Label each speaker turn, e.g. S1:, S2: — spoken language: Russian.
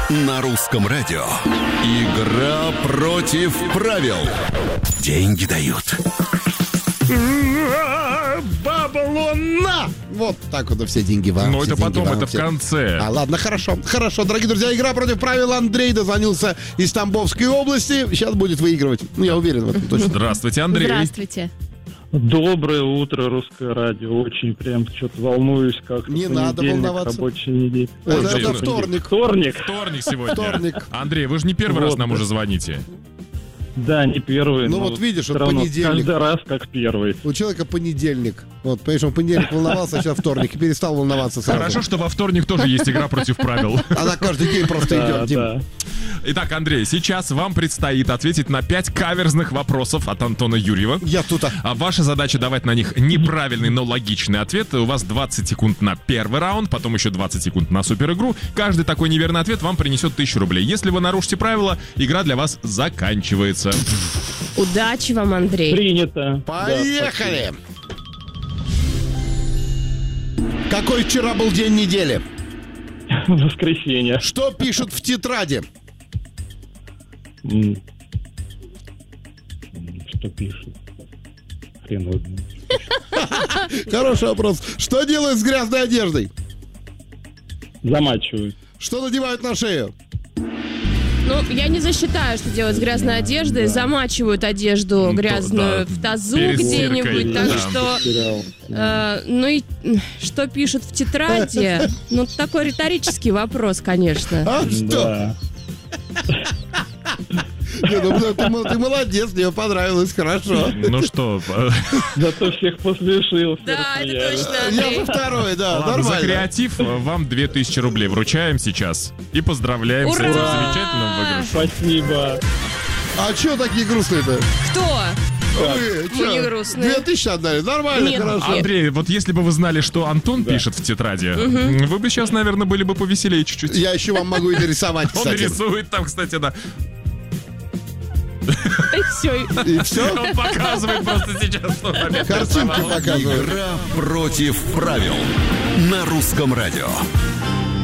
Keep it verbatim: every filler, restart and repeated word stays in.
S1: На русском радио. Игра против правил. Деньги дают.
S2: Баба Луна! Вот так вот все деньги вам.
S3: Но это потом, это
S2: все.
S3: в конце.
S2: А, ладно, хорошо. Хорошо, дорогие друзья, игра против правил. Андрей дозвонился из Тамбовской области. Сейчас будет выигрывать. Ну, я уверен в этом точно.
S3: Здравствуйте, Андрей.
S4: Здравствуйте.
S5: Доброе утро, Русское радио. Очень прям что-то волнуюсь, как
S2: Не надо волноваться.
S5: Рабочей недели.
S2: Это,
S3: Ой,
S2: это
S3: ну,
S2: вторник.
S5: Вторник.
S3: Вторник сегодня.
S2: Вторник.
S3: Андрей, вы же не первый
S5: Вот,
S3: раз нам
S5: да.
S3: уже звоните.
S5: Да, не первый.
S2: Ну
S5: но
S2: вот видишь,
S5: всё
S2: вот
S5: равно
S2: понедельник.
S5: Каждый раз как первый.
S2: У человека понедельник. Вот, понимаешь, он в понедельник волновался, а сейчас вторник. И перестал волноваться сразу.
S3: Хорошо, что во вторник тоже есть игра против правил.
S2: Она каждый день просто
S5: Да,
S2: идет, Дим.
S5: да.
S3: Итак, Андрей, сейчас вам предстоит ответить на пять каверзных вопросов от Антона Юрьева.
S2: Я тут. а.
S3: А ваша задача давать на них неправильный, но логичный ответ. У вас двадцать секунд на первый раунд, потом еще двадцать секунд на суперигру. Каждый такой неверный ответ вам принесет тысячу рублей. Если вы нарушите правила, игра для вас заканчивается.
S4: Удачи вам, Андрей.
S5: Принято.
S2: Поехали! Какой вчера был день недели?
S5: Да, воскресенье.
S2: Что пишут в тетради?
S5: М. М, Что пишут? Хрен его знает.
S2: Хороший вопрос. Что делают с грязной одеждой?
S5: Замачивают.
S2: Что надевают на шею?
S4: Ну, я не засчитаю, что делают с грязной одеждой. Замачивают одежду
S3: Ну,
S4: грязную
S3: да,
S4: в тазу
S3: перед
S4: где-нибудь.
S3: стиркой,
S4: Так
S3: да.
S4: что...
S5: Потерял.
S4: э, ну и м, что пишут в тетради? Ну, такой риторический вопрос, конечно.
S2: А что?
S5: Да.
S2: Не, ну, ну, ты, мо- ты молодец, мне понравилось, хорошо.
S3: Ну что, э,
S5: Зато всех посмешил. все
S4: Да, это
S5: рассмеялись.
S4: точно,
S2: Я
S4: Андрей.
S2: за второй, да,
S3: ладно, за
S2: нормально.
S3: креатив э, вам две тысячи рублей вручаем сейчас. И поздравляем с
S4: Ура!
S3: этим замечательным выигрышем.
S5: Спасибо.
S2: А чё такие грустные-то?
S4: Кто?
S2: Вы,
S4: Мы
S2: чё,
S4: не грустные.
S2: Две тысячи отдали, нормально,
S4: Нет,
S2: хорошо.
S3: Андрей, вот если бы вы знали, что Антон пишет в тетради, вы бы сейчас, наверное, были бы повеселее чуть-чуть.
S2: Я еще вам могу и нарисовать,
S3: Он
S2: кстати.
S3: рисует там, кстати, да.
S4: И все.
S2: И все?
S3: Он показывает просто сейчас, что он опять
S2: Картинки
S3: нарисовал.
S2: показывают.
S1: Игра против правил. На русском радио.